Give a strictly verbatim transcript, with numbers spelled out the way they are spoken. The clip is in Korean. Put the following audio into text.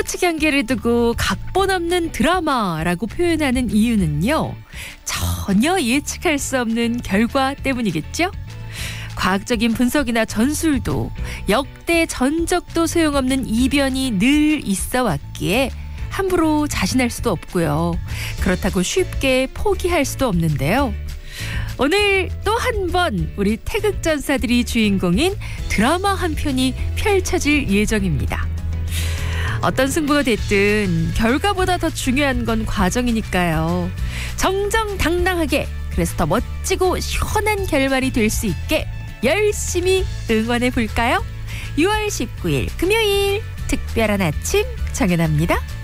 스포츠 경기를 두고 각본 없는 드라마라고 표현하는 이유는요, 전혀 예측할 수 없는 결과 때문이겠죠? 과학적인 분석이나 전술도 역대 전적도 소용없는 이변이 늘 있어 왔기에 함부로 자신할 수도 없고요. 그렇다고 쉽게 포기할 수도 없는데요. 오늘 또 한 번 우리 태극전사들이 주인공인 드라마 한 편이 펼쳐질 예정입니다. 어떤 승부가 됐든 결과보다 더 중요한 건 과정이니까요. 정정당당하게, 그래서 더 멋지고 시원한 결말이 될 수 있게 열심히 응원해 볼까요? 유월 십구일 금요일 특별한 아침 정연아입니다.